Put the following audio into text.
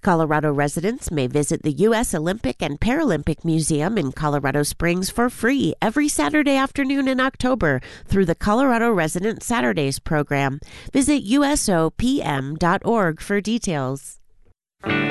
Colorado residents may visit the U.S. Olympic and Paralympic Museum in Colorado Springs for free every Saturday afternoon in October through the Colorado Resident Saturdays program. Visit usopm.org for details.